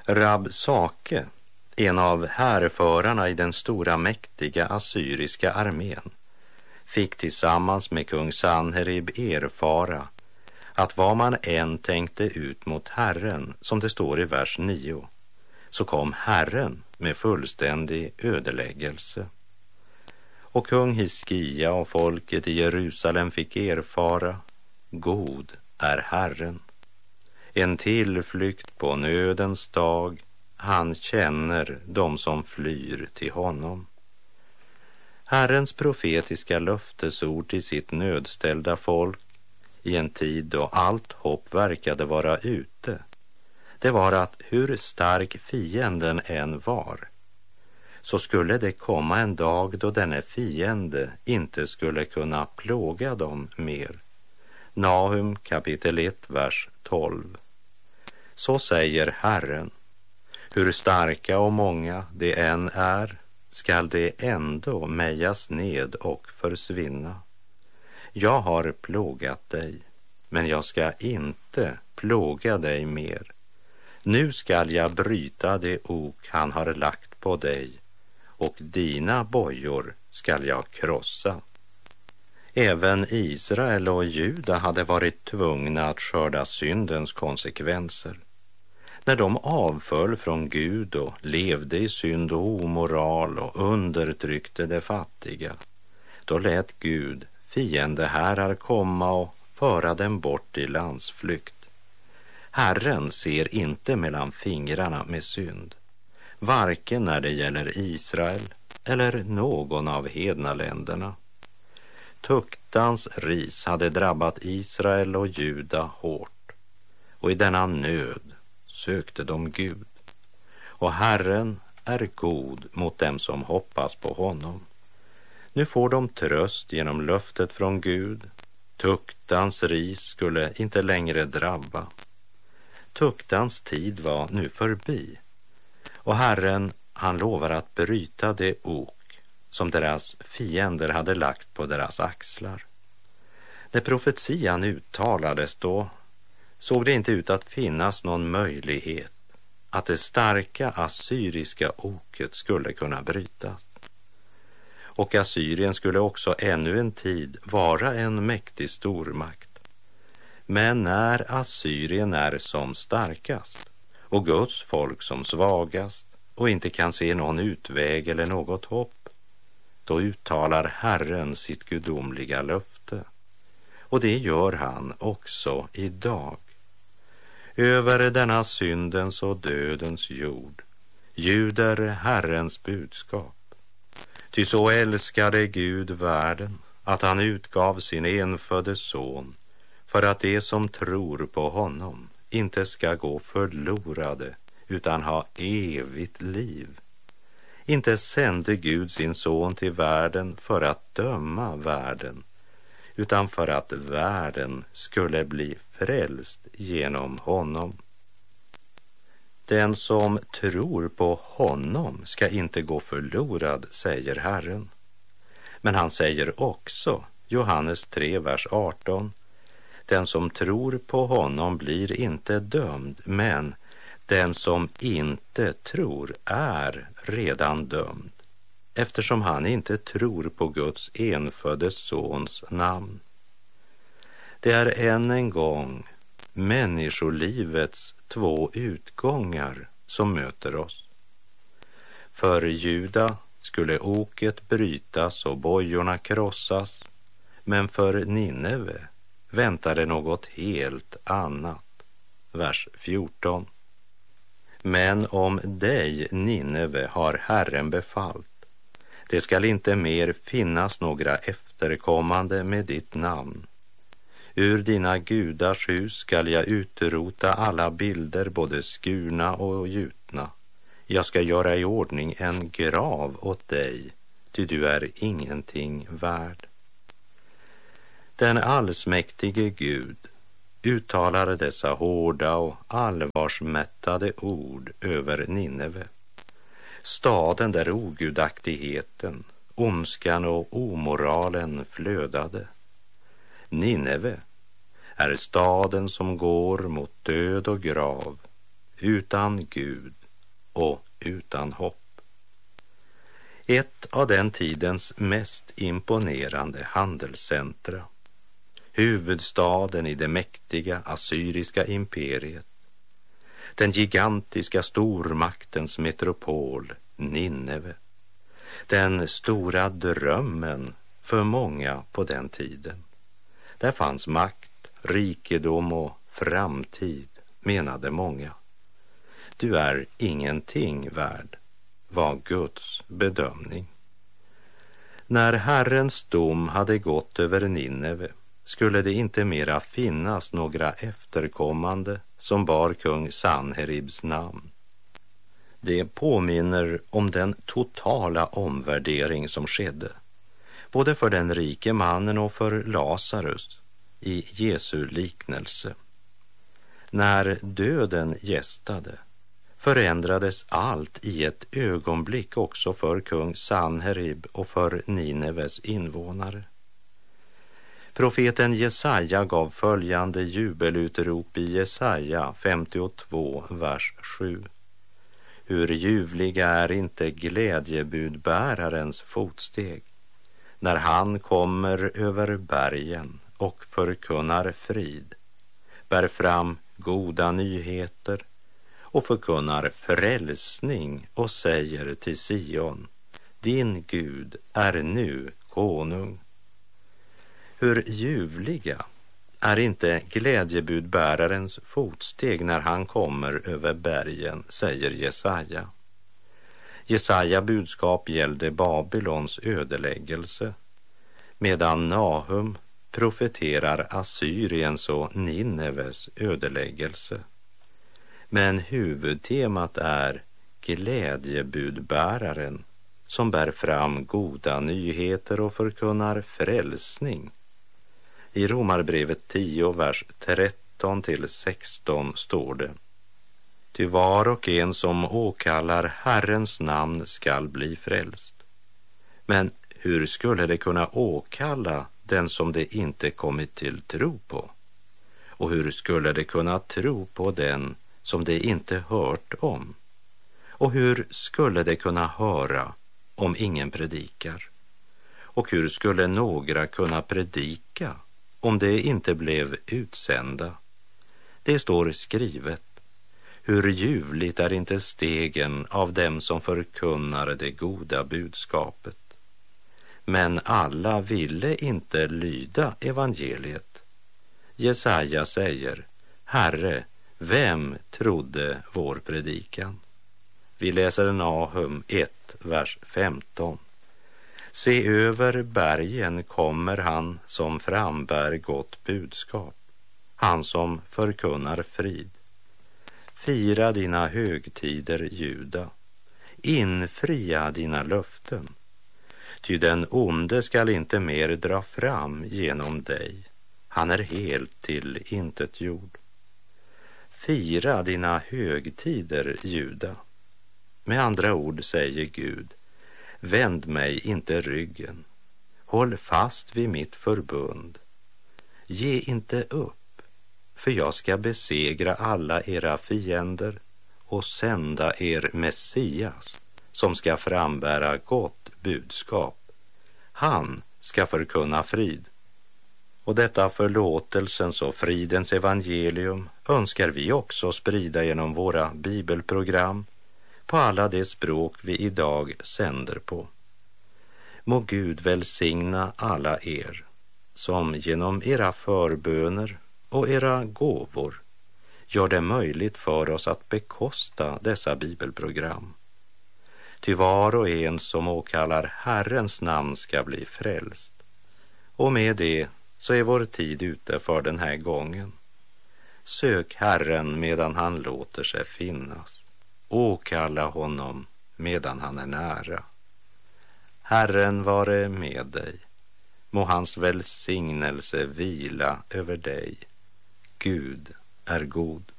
Rabsake, en av härförarna i den stora mäktiga assyriska armén, fick tillsammans med kung Sanherib erfara att vad man än tänkte ut mot Herren, som det står i vers 9, så kom Herren med fullständig ödeläggelse. Och kung Hiskia och folket i Jerusalem fick erfara: god är Herren, en tillflykt på nödens dag, han känner de som flyr till honom. Herrens profetiska löftesord till sitt nödställda folk i en tid då allt hopp verkade vara ute, det var att hur stark fienden än var, så skulle det komma en dag då denne fiende inte skulle kunna plåga dem mer. Nahum kapitel 1, vers 12. Så säger Herren: hur starka och många det än är, skall det ändå mejas ned och försvinna. Jag har plågat dig, men jag ska inte plåga dig mer. Nu skall jag bryta det ok han har lagt på dig, och dina bojor skall jag krossa. Även Israel och Juda hade varit tvungna att skörda syndens konsekvenser. När de avföll från Gud och levde i synd och omoral och undertryckte de fattiga, då lät Gud fiendeherrar komma och föra dem bort i landsflykt. Herren ser inte mellan fingrarna med synd, varken när det gäller Israel eller någon av hednaländerna. Tuktans ris hade drabbat Israel och Juda hårt, och i denna nöd sökte de Gud. Och Herren är god mot dem som hoppas på honom. Nu får de tröst genom löftet från Gud. Tuktans ris skulle inte längre drabba. Tuktans tid var nu förbi, och Herren, han lovar att bryta det ok som deras fiender hade lagt på deras axlar. När profetian uttalades då, såg det inte ut att finnas någon möjlighet att det starka assyriska oket skulle kunna brytas. Och Assyrien skulle också ännu en tid vara en mäktig stormakt. Men när Assyrien är som starkast och Guds folk som svagast och inte kan se någon utväg eller något hopp, då uttalar Herren sitt gudomliga löfte. Och det gör han också idag. Över denna syndens och dödens jord ljuder Herrens budskap. Ty så älskade Gud världen att han utgav sin enfödde son, för att de som tror på honom inte ska gå förlorade utan ha evigt liv. Inte sände Gud sin son till världen för att döma världen, utan för att världen skulle bli frälst genom honom. Den som tror på honom ska inte gå förlorad, säger Herren. Men han säger också, Johannes 3, vers 18, den som tror på honom blir inte dömd, men den som inte tror är redan dömd, eftersom han inte tror på Guds enfödde sons namn. Det är än en gång människolivets två utgångar som möter oss. För Juda skulle oket brytas och bojorna krossas, men för Nineve väntade något helt annat. Vers 14. Men om dig, Nineve, har Herren befallt, det skall inte mer finnas några efterkommande med ditt namn. Ur dina gudars hus skall jag utrota alla bilder, både skurna och gjutna. Jag ska göra i ordning en grav åt dig, ty du är ingenting värd. Den allsmäktige Gud uttalar dessa hårda och allvarsmättade ord över Nineve, staden där ogudaktigheten, ondskan och omoralen flödade. Nineve är staden som går mot död och grav, utan Gud och utan hopp. Ett av den tidens mest imponerande handelscentra, huvudstaden i det mäktiga assyriska imperiet, den gigantiska stormaktens metropol Nineve, den stora drömmen för många på den tiden. Där fanns makt, rikedom och framtid, menade många. Du är ingenting värd, var Guds bedömning. När Herrens dom hade gått över Nineve skulle det inte mera finnas några efterkommande som bar kung Sanheribs namn. Det påminner om den totala omvärdering som skedde, både för den rike mannen och för Lazarus i Jesu liknelse. När döden gästade förändrades allt i ett ögonblick också för kung Sanherib och för Nineves invånare. Profeten Jesaja gav följande jubelutrop i Jesaja 52, vers 7. Hur ljuvliga är inte glädjebudbärarens fotsteg när han kommer över bergen och förkunnar frid, bär fram goda nyheter och förkunnar frälsning och säger till Sion, din Gud är nu konung. Hur ljuvliga är inte glädjebudbärarens fotsteg när han kommer över bergen, säger Jesaja. Jesaja budskap gällde Babylons ödeläggelse, medan Nahum profeterar Assyriens och Nineves ödeläggelse. Men huvudtemat är glädjebudbäraren som bär fram goda nyheter och förkunnar frälsning. I Romarbrevet 10, vers 13-16 står det: Ty var och en som åkallar Herrens namn skall bli frälst. Men hur skulle det kunna åkalla den som det inte kommit till tro på? Och hur skulle det kunna tro på den som det inte hört om? Och hur skulle det kunna höra om ingen predikar? Och hur skulle några kunna predika om det inte blev utsända? Det står skrivet: hur ljuvligt är inte stegen av dem som förkunnar det goda budskapet. Men alla ville inte lyda evangeliet. Jesaja säger: Herre, vem trodde vår predikan? Vi läser Nahum 1, vers 15. Se, över bergen kommer han som frambär gott budskap, han som förkunnar frid. Fira dina högtider, Juda, infria dina löften, ty den onde skall inte mer dra fram genom dig, han är helt till intet jord. Fira dina högtider, Juda. Med andra ord säger Gud: vänd mig inte ryggen, håll fast vid mitt förbund, ge inte upp, för jag ska besegra alla era fiender och sända er Messias som ska frambära gott budskap. Han ska förkunna frid. Och detta förlåtelsens och fridens evangelium önskar vi också sprida genom våra bibelprogram på alla de språk vi idag sänder på. Må Gud välsigna alla er som genom era förböner och era gåvor gör det möjligt för oss att bekosta dessa bibelprogram. Ty var och en som åkallar Herrens namn ska bli frälst. Och med det så är vår tid ute för den här gången. Sök Herren medan han låter sig finnas. Åkalla honom medan han är nära. Herren vare med dig. Må hans välsignelse vila över dig. Gud är god.